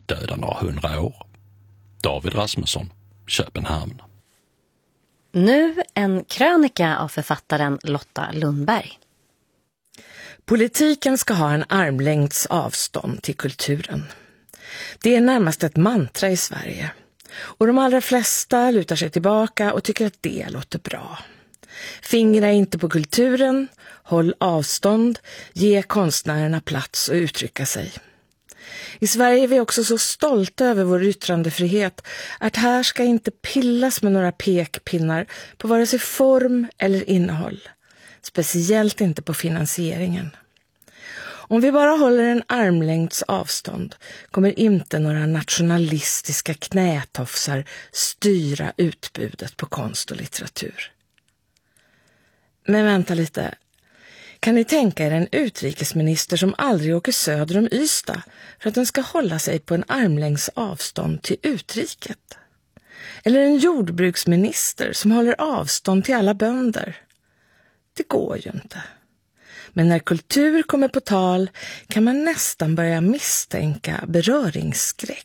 döda några 100 år. David Rasmusson, Köpenhamn. Nu en krönika av författaren Lotta Lundberg. Politiken ska ha en armlängds avstånd till kulturen. Det är närmast ett mantra i Sverige. Och de allra flesta lutar sig tillbaka och tycker att det låter bra. Fingra inte på kulturen, håll avstånd, ge konstnärerna plats att uttrycka sig. I Sverige är vi också så stolta över vår yttrandefrihet att här ska inte pillas med några pekpinnar på vare sig form eller innehåll. Speciellt inte på finansieringen. Om vi bara håller en armlängds avstånd kommer inte några nationalistiska knätofsar styra utbudet på konst och litteratur. Men vänta lite. Kan ni tänka er en utrikesminister som aldrig åker söder om Ystad för att den ska hålla sig på en armlängds avstånd till utriket? Eller en jordbruksminister som håller avstånd till alla bönder? Det går ju inte. Men när kultur kommer på tal kan man nästan börja misstänka beröringsskräck.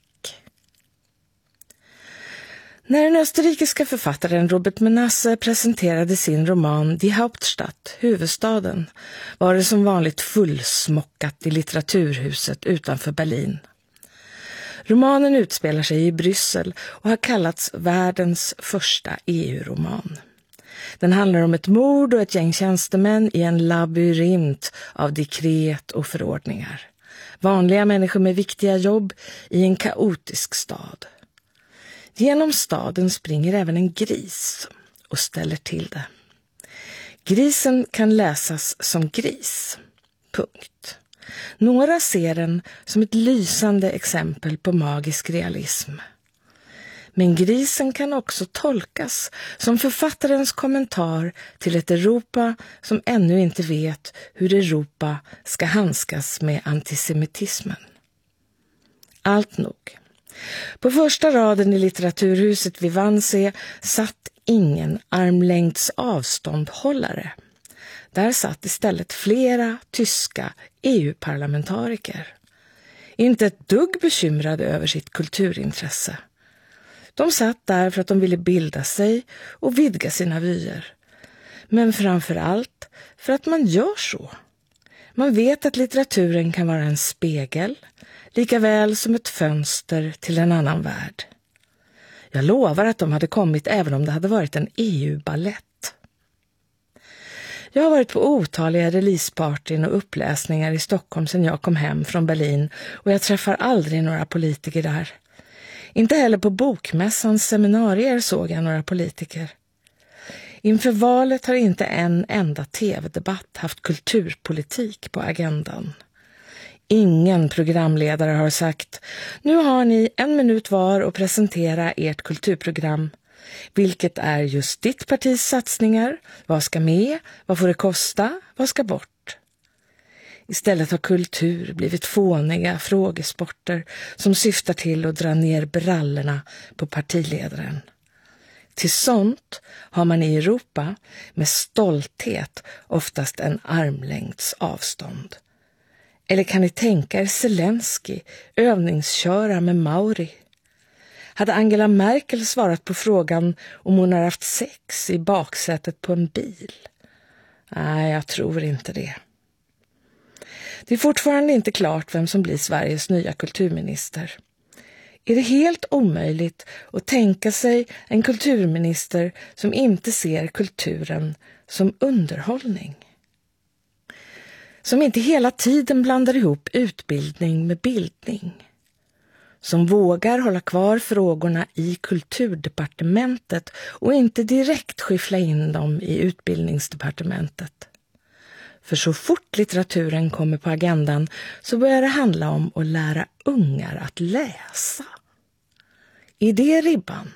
När den österrikiska författaren Robert Menasse presenterade sin roman Die Hauptstadt, huvudstaden, var det som vanligt fullsmockat i litteraturhuset utanför Berlin. Romanen utspelar sig i Bryssel och har kallats världens första EU-roman. Den handlar om ett mord och ett gäng tjänstemän i en labyrint av dekret och förordningar. Vanliga människor med viktiga jobb i en kaotisk stad. Genom staden springer även en gris och ställer till det. Grisen kan läsas som gris. Punkt. Några ser den som ett lysande exempel på magisk realism. Men grisen kan också tolkas som författarens kommentar till ett Europa som ännu inte vet hur Europa ska handskas med antisemitismen. Allt nog. På första raden i litteraturhuset vid Wannsee satt ingen armlängds avståndhållare. Där satt istället flera tyska EU-parlamentariker. Inte ett dugg bekymrade över sitt kulturintresse. De satt där för att de ville bilda sig och vidga sina vyer. Men framför allt för att man gör så. Man vet att litteraturen kan vara en spegel, lika väl som ett fönster till en annan värld. Jag lovar att de hade kommit även om det hade varit en EU-ballett. Jag har varit på otaliga releasepartyn och uppläsningar i Stockholm sedan jag kom hem från Berlin och jag träffar aldrig några politiker där. Inte heller på bokmässans seminarier såg jag några politiker. Inför valet har inte en enda tv-debatt haft kulturpolitik på agendan. Ingen programledare har sagt: nu har ni 1 minut var att presentera ert kulturprogram. Vilket är just ditt partis satsningar? Vad ska med? Vad får det kosta? Vad ska bort? Istället har kultur blivit fåniga frågesporter som syftar till att dra ner brallorna på partiledaren. Till sånt har man i Europa med stolthet oftast en armlängds avstånd. Eller kan ni tänka er Zelensky övningsköra med Mauri? Hade Angela Merkel svarat på frågan om hon har haft sex i baksätet på en bil? Nej, jag tror inte det. Det är fortfarande inte klart vem som blir Sveriges nya kulturminister. Är det helt omöjligt att tänka sig en kulturminister som inte ser kulturen som underhållning? Som inte hela tiden blandar ihop utbildning med bildning? Som vågar hålla kvar frågorna i kulturdepartementet och inte direkt skyffla in dem i utbildningsdepartementet? För så fort litteraturen kommer på agendan så börjar det handla om att lära ungar att läsa. Är det ribban?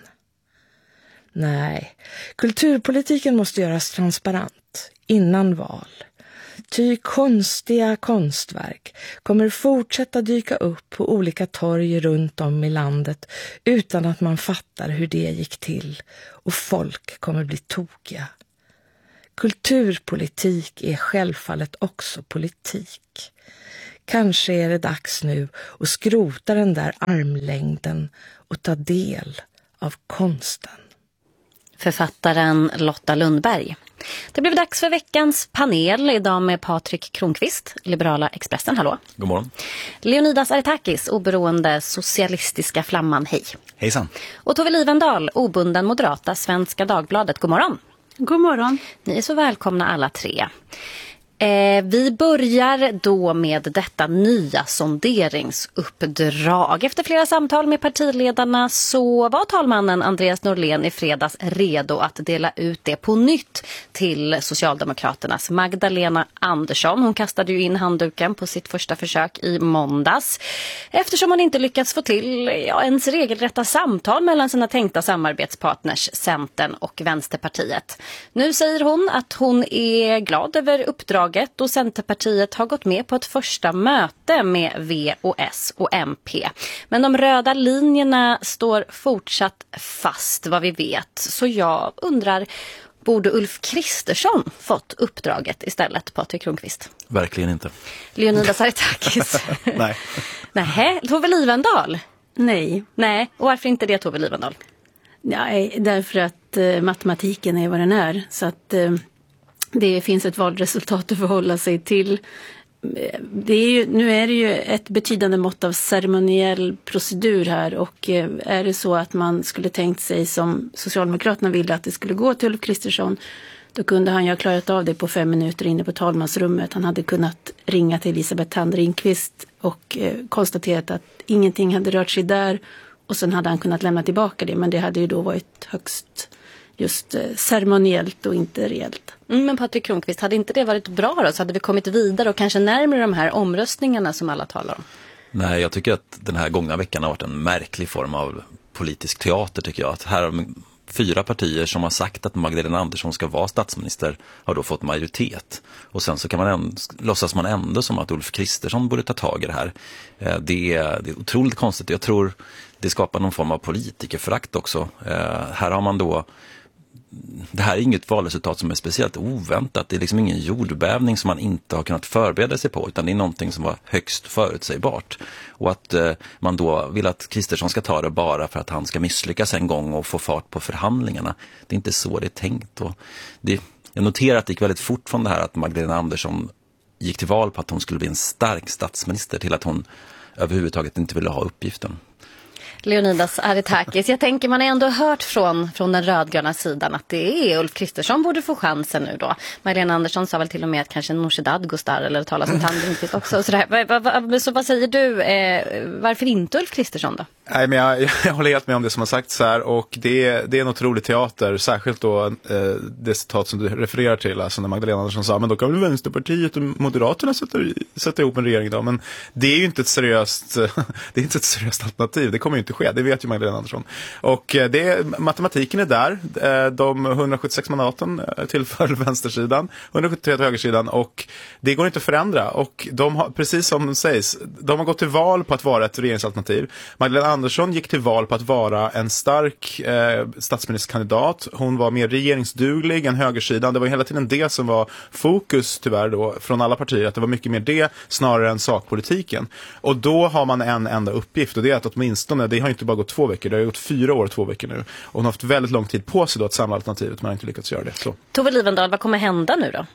Nej, kulturpolitiken måste göras transparent innan val. Ty konstiga konstverk kommer fortsätta dyka upp på olika torg runt om i landet utan att man fattar hur det gick till, och folk kommer bli tokiga. Kulturpolitik är självfallet också politik. Kanske är det dags nu att skrota den där armlängden och ta del av konsten. Författaren Lotta Lundberg. Det blev dags för veckans panel idag med Patrik Kronqvist, Liberala Expressen. Hallå. God morgon. Leonidas Aretakis, oberoende socialistiska flamman. Hej. Hejsan. Och Tove Livendal, obunden moderata Svenska Dagbladet. God morgon. God morgon. Ni är så välkomna alla tre. Vi börjar då med detta nya sonderingsuppdrag. Efter flera samtal med partiledarna så var talmannen Andreas Norlén i fredags redo att dela ut det på nytt till Socialdemokraternas Magdalena Andersson. Hon kastade ju in handduken på sitt första försök i måndags eftersom hon inte lyckats få till ens regelrätta samtal mellan sina tänkta samarbetspartners Centern och Vänsterpartiet. Nu säger hon att hon är glad över uppdraget och Centerpartiet har gått med på ett första möte med V och S och MP. Men de röda linjerna står fortsatt fast vad vi vet. Så jag undrar, borde Ulf Kristersson fått uppdraget istället, Patrik Kronqvist? Verkligen inte. Leonidas Aretakis? Nej. Nej. Tove Livendal? Nej. Nej, och varför inte det, Tove Livendal? Nej, därför att matematiken är vad den är. Så att det finns ett valresultat att förhålla sig till. Nu är det ju ett betydande mått av ceremoniell procedur här, och är det så att man skulle tänkt sig som Socialdemokraterna ville att det skulle gå till Ulf Kristersson, då kunde han ju ha klarat av det på 5 minuter inne på talmansrummet. Han hade kunnat ringa till Elisabeth Thand Ringqvist och konstaterat att ingenting hade rört sig där, och sen hade han kunnat lämna tillbaka det, men det hade ju då varit högst just ceremoniellt och inte reellt. Men Patrik Kronqvist, hade inte det varit bra då? Så hade vi kommit vidare och kanske närmare de här omröstningarna som alla talar om. Nej, jag tycker att den här gångna veckan har varit en märklig form av politisk teater, tycker jag. Att här har 4 partier som har sagt att Magdalena Andersson ska vara statsminister har då fått majoritet. Och sen så kan man låtsas man ändå som att Ulf Kristersson borde ta tag i det här. Det är otroligt konstigt. Jag tror det skapar någon form av politikerförakt också. Här har man då... Det här är inget valresultat som är speciellt oväntat. Det är liksom ingen jordbävning som man inte har kunnat förbereda sig på, utan det är någonting som var högst förutsägbart. Och att man då vill att Kristersson ska ta det bara för att han ska misslyckas en gång och få fart på förhandlingarna. Det är inte så det är tänkt. Och jag noterar att det gick väldigt fort från det här att Magdalena Andersson gick till val på att hon skulle bli en stark statsminister till att hon överhuvudtaget inte ville ha uppgiften. Leonidas Aretakis, jag tänker man har ändå hört från den rödgröna sidan att det är Ulf Kristersson borde få chansen nu då. Magdalena Andersson sa väl till och med att kanske Nooshi Dadgostar eller talas om Thand Ringqvist också. Så vad säger du? Varför inte Ulf Kristersson då? Nej, men jag håller helt med om det som har sagts här, och det är en otrolig teater, särskilt då det citat som du refererar till, alltså när Magdalena Andersson sa, men då kan väl Vänsterpartiet och Moderaterna sätta ihop en regering då, men det är ju inte ett seriöst alternativ, det kommer ju inte ske, det vet ju Magdalena Andersson. Och matematiken är där, de 176 mandaten tillför vänstersidan, 173 till högersidan, och det går inte att förändra, och de har, precis som sägs, de har gått till val på att vara ett regeringsalternativ. Magdalena Andersson gick till val på att vara en stark statsministerkandidat. Hon var mer regeringsduglig än högersidan. Det var hela tiden det som var fokus tyvärr då från alla partier. Att det var mycket mer det snarare än sakpolitiken. Och då har man en enda uppgift, och det är att åtminstone, det har inte bara gått 2 veckor, det har gått 4 år, 2 veckor nu. Och hon har haft väldigt lång tid på sig då att samla alternativet, men har inte lyckats göra det. Så. Tove Livendal, vad kommer hända nu då?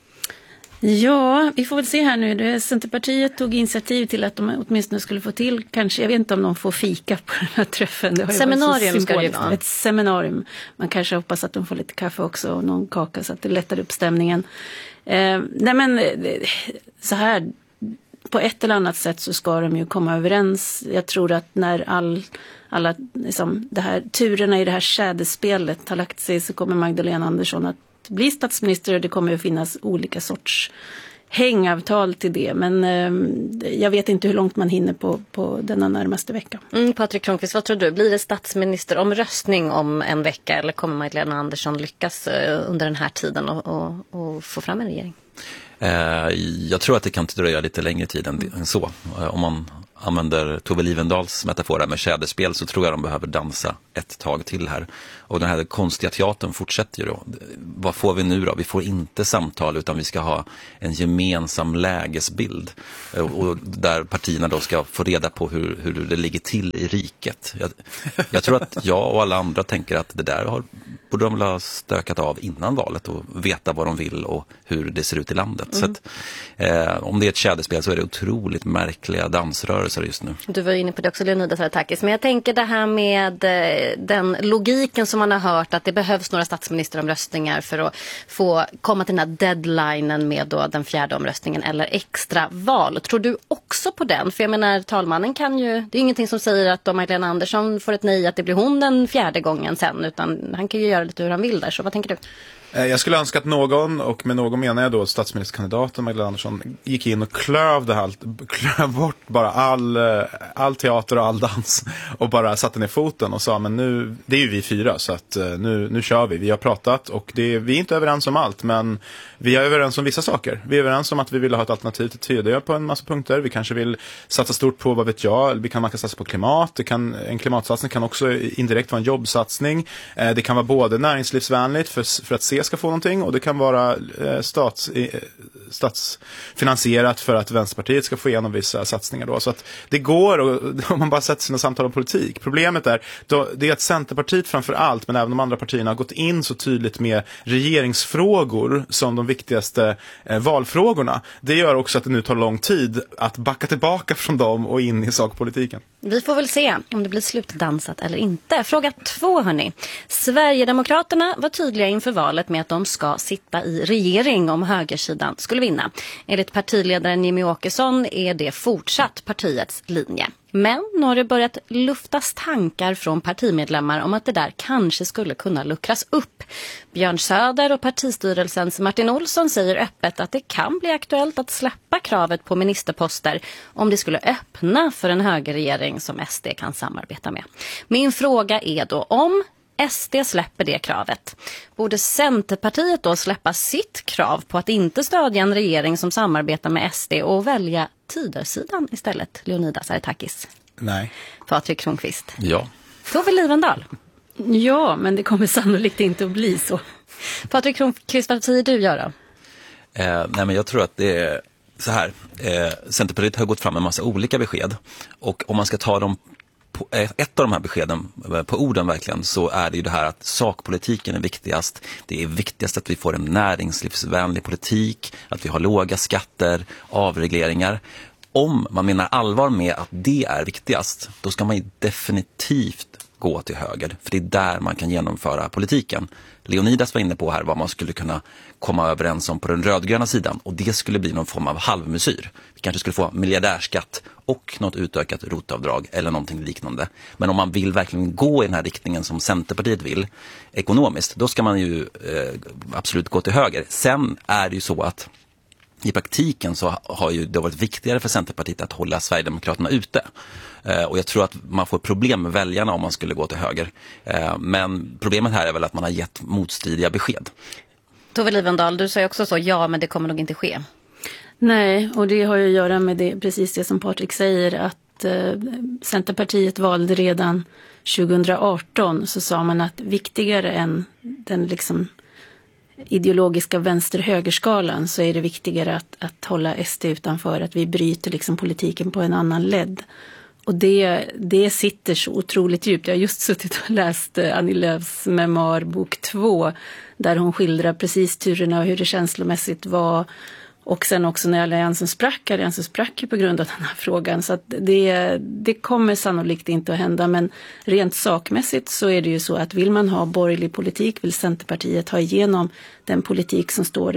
Ja, vi får väl se här nu. Centerpartiet tog initiativ till att de åtminstone skulle få till, kanske, jag vet inte om de får fika på den här träffen. Det har seminarium ska det vara. Ett seminarium. Man kanske hoppas att de får lite kaffe också och någon kaka så att det lättar upp stämningen. Nej men, så här, på ett eller annat sätt så ska de ju komma överens. Jag tror att när alla liksom, turerna i det här kädespelet har lagt sig så kommer Magdalena Andersson att bli statsminister, och det kommer att finnas olika sorts hängavtal till det. Men jag vet inte hur långt man hinner på denna närmaste vecka. Patrik Kronqvist, vad tror du? Blir det statsministeromröstning om en vecka, eller kommer Magdalena Andersson lyckas under den här tiden och få fram en regering? Jag tror att det kan dröja lite längre tid än så. Om man använder Tove Livendals metafor med tjäderspel så tror jag de behöver dansa ett tag till här. Och den här konstiga teatern fortsätter ju då. Vad får vi nu då? Vi får inte samtal utan vi ska ha en gemensam lägesbild. Och där partierna då ska få reda på hur det ligger till i riket. Jag tror att jag och alla andra tänker att det där borde de väl ha stökat av innan valet och veta vad de vill och hur det ser ut i landet. Så att, om det är ett tjäderspel så är det otroligt märkliga dansrörelser just nu. Du var inne på det också, Leonidas Haradtakis, men jag tänker det här med den logiken som man har hört att det behövs några statsministeromröstningar för att få komma till den här deadlinen med då den 4:e omröstningen eller extra val. Tror du också på den? För jag menar, talmannen kan ju, det är ingenting som säger att om Magdalena Andersson får ett nej att det blir hon den 4:e gången sen, utan han kan ju göra lite hur han vill där. Så vad tänker du? Jag skulle önska att någon, och med någon menar jag då statsministerkandidaten Magdalena Andersson, gick in och klöv bort bara all teater och all dans och bara satte ner foten och sa, men nu, det är ju vi 4 så att nu kör vi har pratat och vi är inte överens om allt, men vi är överens om vissa saker. Vi är överens om att vi vill ha ett alternativ till Tidö på en massa punkter. Vi kanske vill satsa stort på, vad vet jag, man kan satsa på klimat. En klimatsatsning kan också indirekt vara en jobbsatsning. Det kan vara både näringslivsvänligt för att se ska få någonting, och det kan vara statsfinansierat för att Vänsterpartiet ska få igenom vissa satsningar då. Så att det går, om man bara sätter sina samtal om politik. Problemet är det är att Centerpartiet framför allt, men även de andra partierna, har gått in så tydligt med regeringsfrågor som de viktigaste valfrågorna. Det gör också att det nu tar lång tid att backa tillbaka från dem och in i sakpolitiken. Vi får väl se om det blir slutdansat eller inte. Fråga 2, hörni. Sverigedemokraterna var tydliga inför valet med att de ska sitta i regering om högersidan skulle vinna. Enligt partiledaren Jimmy Åkesson är det fortsatt partiets linje. Men nu har det börjat luftas tankar från partimedlemmar om att det där kanske skulle kunna luckras upp. Björn Söder och partistyrelsens Martin Olsson säger öppet att det kan bli aktuellt att släppa kravet på ministerposter om det skulle öppna för en högerregering som SD kan samarbeta med. Min fråga är då, om SD släpper det kravet, borde Centerpartiet då släppa sitt krav på att inte stödja en regering som samarbetar med SD och välja Tidösidan istället? Leonidas Haradtakis. Nej. Patrik Kronqvist. Ja. Tove Livendal. Ja, men det kommer sannolikt inte att bli så. Patrik Kronqvist, vad säger du göra? Nej, men jag tror att det är så här. Centerpartiet har gått fram med en massa olika besked, och om man ska ta dem på ett av de här beskeden på orden verkligen, så är det ju det här att sakpolitiken är viktigast. Det är viktigast att vi får en näringslivsvänlig politik, att vi har låga skatter, avregleringar. Om man menar allvar med att det är viktigast, då ska man ju definitivt gå till höger, för det är där man kan genomföra politiken. Leonidas var inne på här vad man skulle kunna komma överens om på den rödgröna sidan, och det skulle bli någon form av halvmesyr. Vi kanske skulle få miljardärskatt och något utökat rotavdrag eller någonting liknande. Men om man vill verkligen gå i den här riktningen som Centerpartiet vill ekonomiskt, då ska man ju absolut gå till höger. Sen är det ju så att i praktiken så har ju det varit viktigare för Centerpartiet att hålla Sverigedemokraterna ute. Och jag tror att man får problem med väljarna om man skulle gå till höger. Men problemet här är väl att man har gett motstridiga besked. Tove Livendal, du säger också så, ja, men det kommer nog inte ske. Nej, och det har ju att göra med det, precis det som Patrik säger, att Centerpartiet valde redan 2018, så sa man att viktigare än den liksom ideologiska vänster-högerskalan, så är det viktigare att hålla SD utanför, att vi bryter liksom politiken på en annan ledd. Och det sitter så otroligt djupt. Jag har just suttit och läst Annie Lööfs memoar bok 2, där hon skildrar precis turerna och hur det känslomässigt var. Och sen också när alliansen sprack ju på grund av den här frågan. Så att det kommer sannolikt inte att hända. Men rent sakmässigt så är det ju så att vill man ha borgerlig politik, vill Centerpartiet ha igenom den politik som står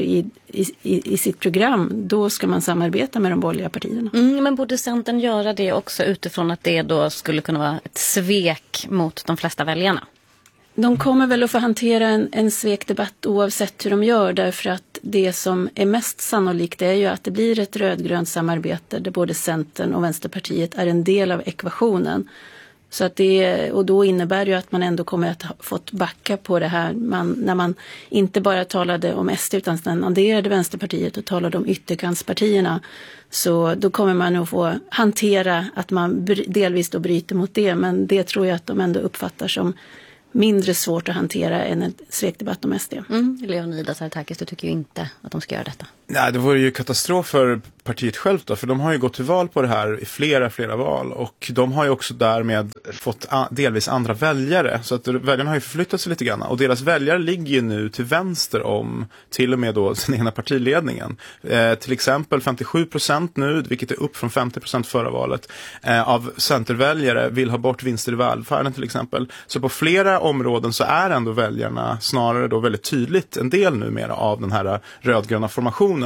i sitt program, då ska man samarbeta med de borgerliga partierna. Men borde Centern göra det också utifrån att det då skulle kunna vara ett svek mot de flesta väljarna? De kommer väl att få hantera en svekdebatt oavsett hur de gör, därför att det som är mest sannolikt är ju att det blir ett rödgrönt samarbete där både Centern och Vänsterpartiet är en del av ekvationen. Så att och då innebär det ju att man ändå kommer att ha fått backa på det här. När man inte bara talade om SD utan adderade Vänsterpartiet och talade om ytterkantspartierna. Så då kommer man att få hantera att man delvis då bryter mot det. Men det tror jag att de ändå uppfattar som mindre svårt att hantera än en svekdebatt om SD. Leonidas Artakis, du tycker ju inte att de ska göra detta. Nej, det vore ju katastrof för partiet självt då, för de har ju gått till val på det här i flera val, och de har ju också därmed fått delvis andra väljare, så att väljarna har ju förflyttat sig lite grann, och deras väljare ligger ju nu till vänster om till och med då den ena partiledningen. Till exempel 57% nu, vilket är upp från 50% förra valet, av centerväljare vill ha bort vinster i välfärden till exempel. Så på flera områden så är ändå väljarna snarare då väldigt tydligt en del numera av den här rödgröna formationen.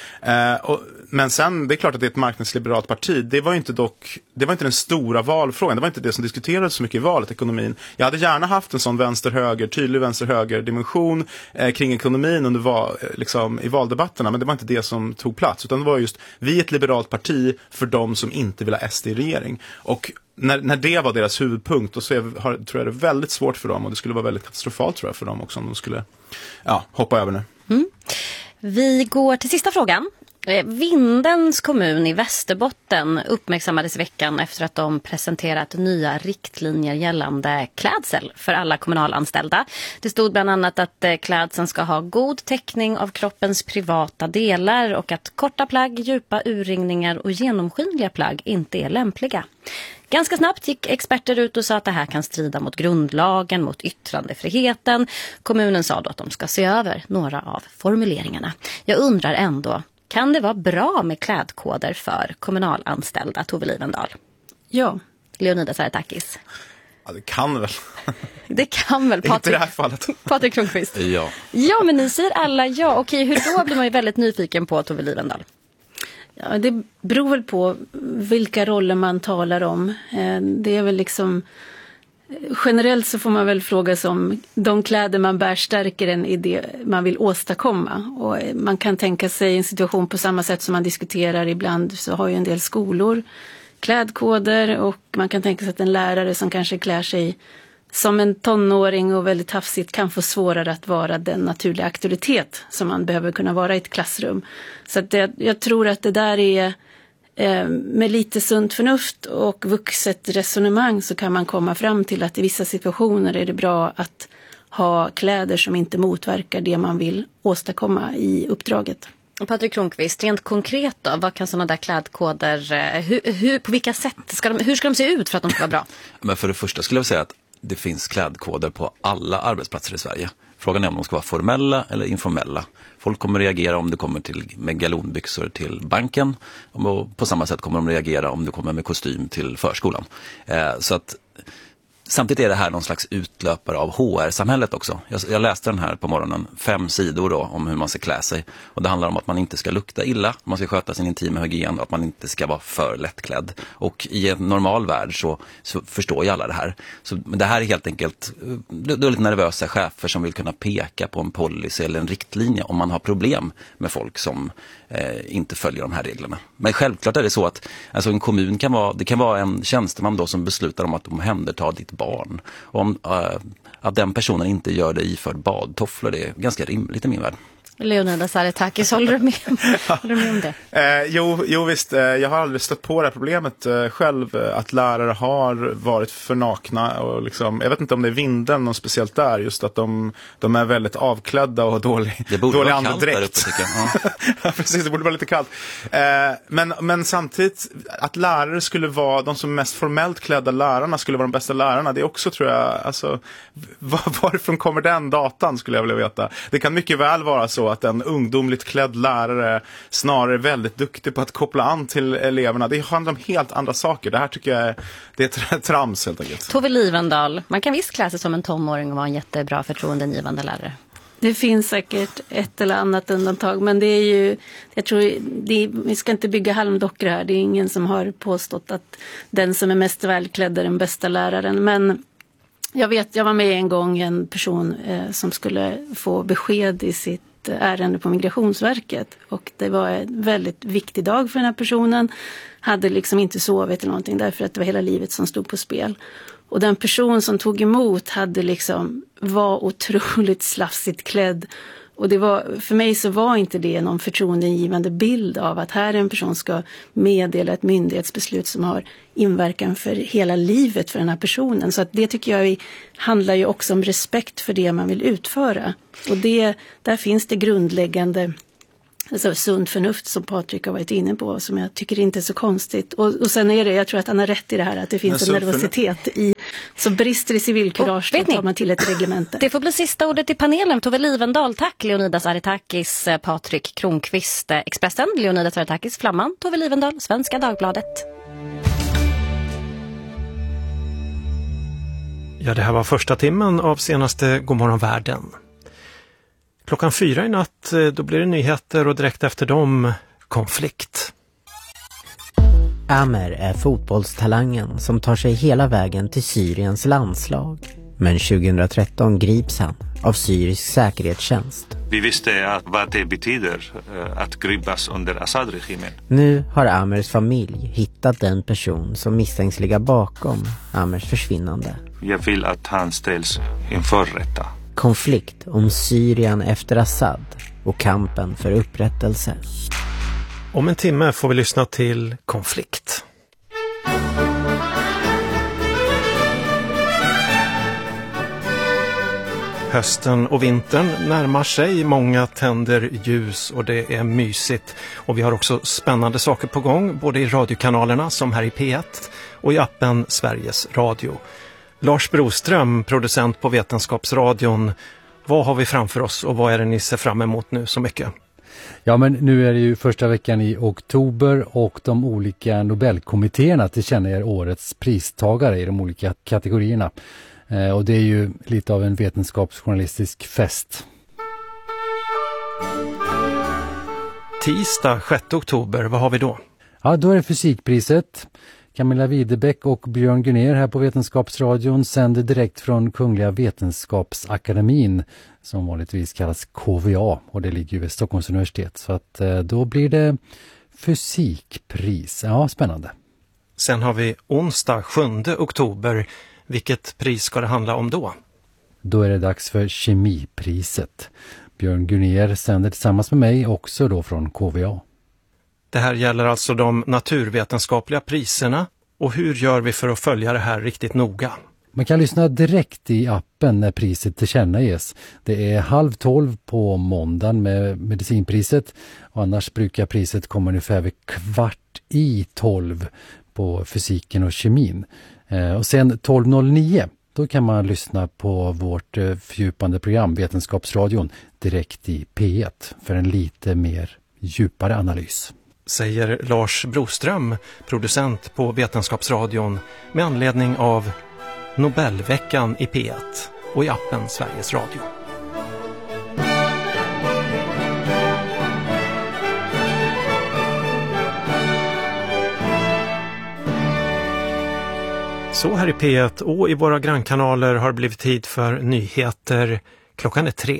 Men sen, det är klart att det är ett marknadsliberalt parti. Det var inte den stora valfrågan. Det var inte det som diskuterades så mycket i valet, ekonomin. Jag hade gärna haft en sån tydlig vänster-höger dimension kring ekonomin i valdebatterna, men det var inte det som tog plats, utan det var just, vi är ett liberalt parti för de som inte vill ha SD i regering. Och när det var deras huvudpunkt, och så tror jag det är väldigt svårt för dem, och det skulle vara väldigt katastrofalt tror jag för dem också om de skulle hoppa över nu. Vi går till sista frågan. Vindens kommun i Västerbotten uppmärksammades i veckan efter att de presenterat nya riktlinjer gällande klädsel för alla kommunalanställda. Det stod bland annat att klädseln ska ha god täckning av kroppens privata delar och att korta plagg, djupa urringningar och genomskinliga plagg inte är lämpliga. Ganska snabbt gick experter ut och sa att det här kan strida mot grundlagen, mot yttrandefriheten. Kommunen sa då att de ska se över några av formuleringarna. Jag undrar ändå, kan det vara bra med klädkoder för kommunalanställda, Tove Livendal? Ja. Leonidas Artakis? Ja, det kan väl. Det kan väl, Patrik. Inte i det här fallet. Patrik Kronqvist? Ja. Ja, men ni säger alla ja. Okej, hur då blir man ju väldigt nyfiken på Tove Livendal? Ja, det beror väl på vilka roller man talar om. Det är väl liksom... Generellt så får man väl fråga sig om de kläder man bär stärker en idé man vill åstadkomma. Och man kan tänka sig en situation på samma sätt som man diskuterar ibland, så har ju en del skolor klädkoder, och man kan tänka sig att en lärare som kanske klär sig som en tonåring och väldigt hafsigt kan få svårare att vara den naturliga auktoritet som man behöver kunna vara i ett klassrum. Så att jag tror att det där är med lite sunt förnuft och vuxet resonemang så kan man komma fram till att i vissa situationer är det bra att ha kläder som inte motverkar det man vill åstadkomma i uppdraget. Patrik Kronqvist, rent konkret då, vad kan sådana där klädkoder, på vilka sätt, hur ska de se ut för att de ska vara bra? Men för det första skulle jag säga att det finns klädkoder på alla arbetsplatser i Sverige. Frågan är om de ska vara formella eller informella. Folk kommer reagera om du kommer med galonbyxor till banken, och på samma sätt kommer de reagera om du kommer med kostym till förskolan. Så att samtidigt är det här någon slags utlöpare av HR-samhället också. Jag läste den här på morgonen, 5 sidor då, om hur man ska klä sig. Och det handlar om att man inte ska lukta illa, man ska sköta sin intima hygien och att man inte ska vara för lättklädd. Och i en normal värld så förstår ju alla det här. Men det här är helt enkelt, det är lite nervösa chefer som vill kunna peka på en policy eller en riktlinje om man har problem med folk som inte följer de här reglerna. Men självklart är det så att alltså en kommun kan vara en tjänsteman då som beslutar om att omhänderta ditt barn. Om att den personen inte gör det iförd badtofflor, det är ganska rimligt i min värld. Leonidas Artakis, håller du med om det? Jo visst, jag har aldrig stött på det här problemet själv, att lärare har varit för nakna och liksom, jag vet inte om det är vinden något speciellt där, just att de är väldigt avklädda och dålig andedräkt. Det borde vara kallt där uppe, tycker jag. Ja, precis, det borde vara lite kallt. Men samtidigt, att lärare skulle vara, de som mest formellt klädda lärarna skulle vara de bästa lärarna, det är också, tror jag, alltså, varifrån kommer den datan, skulle jag vilja veta. Det kan mycket väl vara så att en ungdomligt klädd lärare snarare är väldigt duktig på att koppla an till eleverna. Det handlar om helt andra saker. Det här tycker jag det är trams helt enkelt. Tove Livendal, man kan visst klä sig som en tonåring och vara en jättebra förtroendegivande lärare. Det finns säkert ett eller annat undantag, men det är ju, jag tror, vi ska inte bygga halmdockor här. Det är ingen som har påstått att den som är mest välklädd är den bästa läraren, men jag var med en gång en person som skulle få besked i sitt ärende på Migrationsverket, och det var en väldigt viktig dag för den här personen, hade liksom inte sovit eller någonting därför att det var hela livet som stod på spel, Och den person som tog emot var otroligt slafsigt klädd. Och för mig så var inte det någon förtroendegivande bild av att här en person ska meddela ett myndighetsbeslut som har inverkan för hela livet för den här personen. Så att det tycker jag handlar ju också om respekt för det man vill utföra. Och där finns det grundläggande sunt förnuft som Patrik har varit inne på, som jag tycker inte är så konstigt. Och sen är det, jag tror att han har rätt i det här, att det finns en nervositet så brister i civilkurage, då tar man till ett reglemente. Det får bli sista ordet i panelen. Tove Livendal, tack. Leonidas Aretakis, Patrik Kronqvist, Expressen. Leonidas Aretakis, Flamman. Tove Livendal, Svenska Dagbladet. Ja, det här var första timmen av senaste Godmorgon Världen. 4:00 i natt, då blir det nyheter och direkt efter dem konflikt. Amer är fotbollstalangen som tar sig hela vägen till Syriens landslag. Men 2013 grips han av syrisk säkerhetstjänst. Vi visste vad det betyder att gripas under Assad-regimen. Nu har Amers familj hittat den person som misstänks ligga bakom Amers försvinnande. Jag vill att han ställs inför rätta. Konflikt om Syrien efter Assad och kampen för upprättelse. Om en timme får vi lyssna till konflikt. Hösten och vintern närmar sig, många tänder ljus och det är mysigt. Och vi har också spännande saker på gång, både i radiokanalerna som här i P1 och i appen Sveriges Radio. Lars Broström, producent på Vetenskapsradion. Vad har vi framför oss och vad är det ni ser fram emot nu så mycket? Ja, men nu är det ju första veckan i oktober och de olika Nobelkommittéerna tillkännager årets pristagare i de olika kategorierna. Och det är ju lite av en vetenskapsjournalistisk fest. Tisdag 6 oktober, vad har vi då? Ja, då är det fysikpriset. Camilla Widebeck och Björn Gunnér här på Vetenskapsradion sänder direkt från Kungliga Vetenskapsakademin som vanligtvis kallas KVA och det ligger ju vid Stockholms universitet. Så att då blir det fysikpris. Ja, spännande. Sen har vi onsdag 7 oktober. Vilket pris ska det handla om då? Då är det dags för kemipriset. Björn Gunnér sänder tillsammans med mig också då från KVA. Det här gäller alltså de naturvetenskapliga priserna. Och hur gör vi för att följa det här riktigt noga? Man kan lyssna direkt i appen när priset tillkännages. Det är 11:30 på måndagen med medicinpriset. Och annars brukar priset komma ungefär vid 11:15 på fysiken och kemin. Och sen 12:09 då kan man lyssna på vårt fördjupande program Vetenskapsradion direkt i P1 för en lite mer djupare analys. Säger Lars Broström, producent på Vetenskapsradion med anledning av Nobelveckan i P1 och i appen Sveriges Radio. Så här i P1 och i våra grannkanaler har det blivit tid för nyheter. Klockan är 3.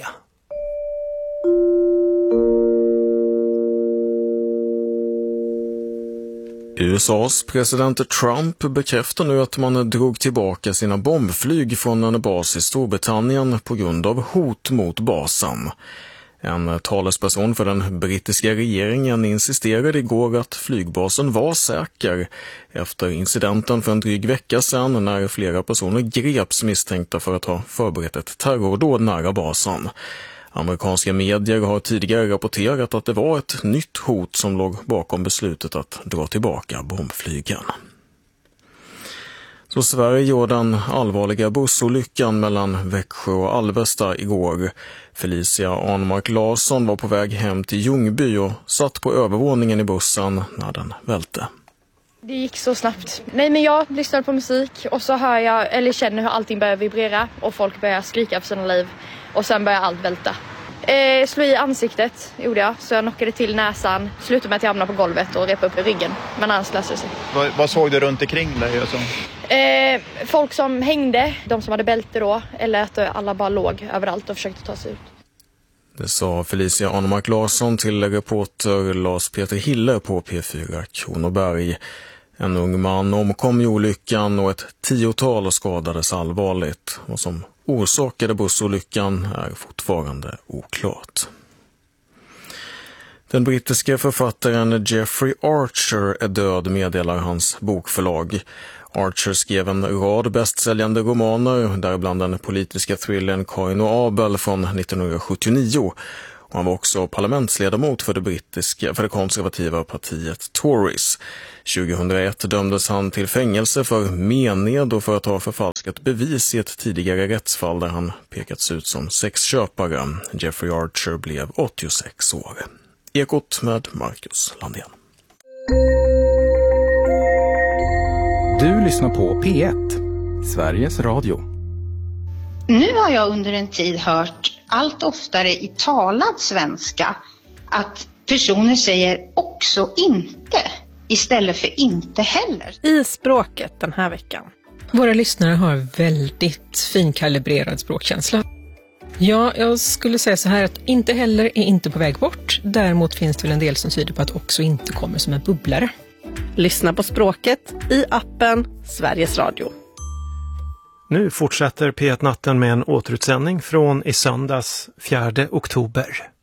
USAs president Trump bekräftar nu att man drog tillbaka sina bombflyg från en bas i Storbritannien på grund av hot mot basen. En talesperson för den brittiska regeringen insisterade igår att flygbasen var säker efter incidenten för en dryg vecka sedan när flera personer greps misstänkta för att ha förberett ett terrordåd nära basen. Amerikanska medier har tidigare rapporterat att det var ett nytt hot som låg bakom beslutet att dra tillbaka bombflygen. Så Sverige gjorde den allvarliga bussolyckan mellan Växjö och Alvesta igår. Felicia Arnmark Larsson var på väg hem till Ljungby och satt på övervåningen i bussen när den välte. Det gick så snabbt. Nej, men jag lyssnade på musik och så hör jag, eller känner hur allting börjar vibrera och folk börjar skrika för sina liv och sen börjar allt välta. Slå i ansiktet gjorde jag, så jag knockade till näsan, slutade med att jag hamnade på golvet och repade upp i ryggen, men annars löste det sig. Vad såg du runt omkring dig? Och så? Folk som hängde, de som hade bälte då, eller att alla bara låg överallt och försökte ta sig ut. Det sa Felicia Arnmark Larsson till reporter Lars Peter Hille på P4 Kronoberg. En ung man omkom i olyckan och ett 10-tal skadades allvarligt. Vad som orsakade bussolyckan är fortfarande oklart. Den brittiska författaren Jeffrey Archer är död, meddelar hans bokförlag. Archer skrev en rad bästsäljande romaner, däribland den politiska thrillern Cain och Abel från 1979. Och han var också parlamentsledamot för det konservativa partiet Tories. 2001 dömdes han till fängelse för mened och för att ha förfalskat bevis i ett tidigare rättsfall där han pekats ut som sexköpare. Jeffrey Archer blev 86 år. Ekot med Marcus Landén. Du lyssnar på P1, Sveriges Radio. Nu har jag under en tid hört allt oftare i talad svenska att personer säger också inte istället för inte heller. I språket den här veckan. Våra lyssnare har väldigt finkalibrerad språkkänsla. Ja, jag skulle säga så här att inte heller är inte på väg bort. Däremot finns det väl en del som tyder på att också inte kommer som en bubblare. Lyssna på språket i appen Sveriges Radio. Nu fortsätter P1-natten med en återutsändning från i söndags 4 oktober.